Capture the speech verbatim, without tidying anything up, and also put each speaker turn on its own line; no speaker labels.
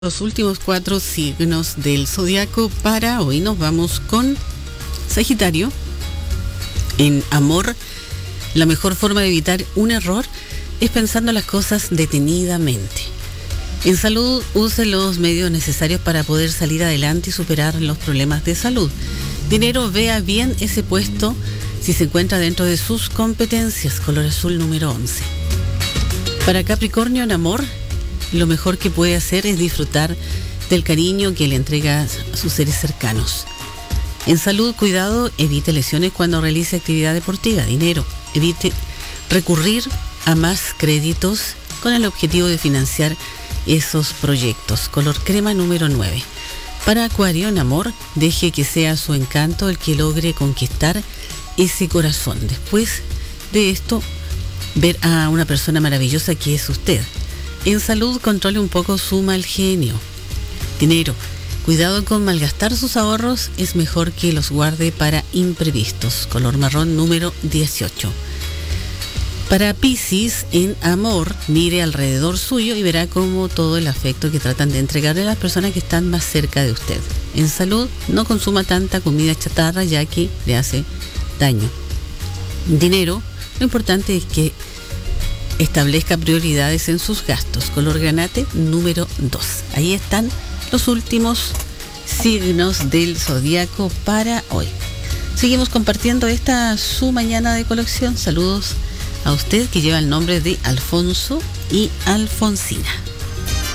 Los últimos cuatro signos del zodiaco para hoy nos vamos con Sagitario. En amor, la mejor forma de evitar un error es pensando las cosas detenidamente. En salud, use los medios necesarios para poder salir adelante y superar los problemas de salud. Dinero, vea bien ese puesto si se encuentra dentro de sus competencias. Color azul número once. Para Capricornio, en amor, lo mejor que puede hacer es disfrutar del cariño que le entrega a sus seres cercanos. En salud, cuidado, evite lesiones cuando realice actividad deportiva. Dinero, evite recurrir a más créditos con el objetivo de financiar esos proyectos. Color crema número nueve. Para Acuario, en amor, deje que sea su encanto el que logre conquistar ese corazón. Después de esto, ver a una persona maravillosa que es usted. En salud, controle un poco su mal genio. Dinero, cuidado con malgastar sus ahorros, es mejor que los guarde para imprevistos. Color marrón número dieciocho. Para Piscis, en amor, mire alrededor suyo y verá cómo todo el afecto que tratan de entregarle a las personas que están más cerca de usted. En salud, no consuma tanta comida chatarra ya que le hace daño. Dinero, lo importante es que establezca prioridades en sus gastos. Color granate número dos. Ahí están los últimos signos del zodiaco para hoy. Seguimos compartiendo esta su mañana de colección. Saludos a usted que lleva el nombre de Alfonso y Alfonsina.